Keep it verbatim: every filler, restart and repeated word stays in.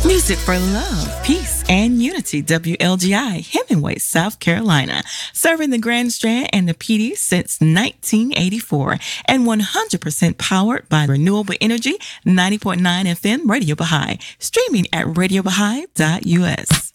Music for love, peace, and unity. W L G I, Hemingway, South Carolina. Serving the Grand Strand and the P D since nineteen eighty-four. And one hundred percent powered by renewable energy. ninety point nine F M, Radio Baha'i. Streaming at radio baha'i dot U S.